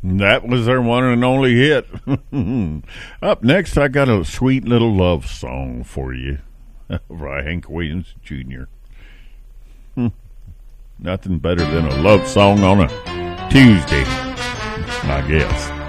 That was their one and only hit. Up next, I got a sweet little love song for you by Hank Williams Jr. Nothing better than a love song on a Tuesday, I guess.